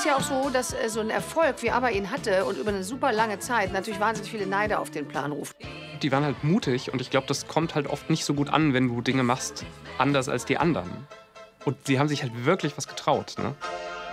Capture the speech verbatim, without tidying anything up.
ist ja auch so, dass äh, so ein Erfolg, wie ABBA ihn hatte und über eine super lange Zeit natürlich wahnsinnig viele Neider auf den Plan ruft. Die waren halt mutig und ich glaube, das kommt halt oft nicht so gut an, wenn du Dinge machst anders als die anderen. Und sie haben sich halt wirklich was getraut, ne?